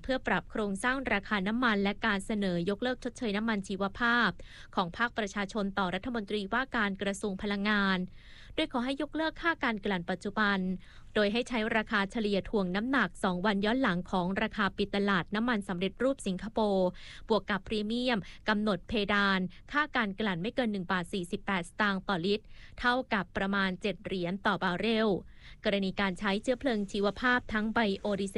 พื่อปรับโครงสร้างราคาน้ำมันและการเสนอยกเลิกชดเชยน้ำมันชีวภาพของภาคประชาชนต่อรัฐมนตรีว่าการกระทรวงพลังงานโดยขอให้ยกเลิกค่าการกลั่นปัจจุบันโดยให้ใช้ราคาเฉลี่ยถ่วงน้ำหนัก2วันย้อนหลังของราคาปิดตลาดน้ำมันสำเร็จรูปสิงคโปร์บวกกับพรีเมียมกำหนดเพดานค่าการกลั่นไม่เกิน1 บาท 48 สตางค์ต่อลิตรเท่ากับประมาณ7 เหรียญต่อบาร์เรลกรณีการใช้เชื้อเพลิงชีวภาพทั้งไบโอดีเซล